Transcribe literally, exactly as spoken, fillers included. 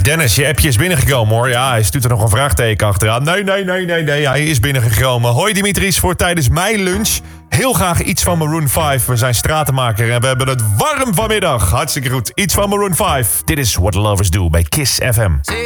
Dennis, je appje is binnengekomen hoor. Ja, hij stuurt er nog een vraagteken achteraan. Nee, nee, nee, nee, nee, hij is binnengekomen. Hoi Dimitris, voor tijdens mijn lunch heel graag iets van Maroon vijf. We zijn stratenmaker en we hebben het warm vanmiddag. Hartstikke goed, iets van Maroon vijf. Dit is What Lovers Do bij Kiss F M.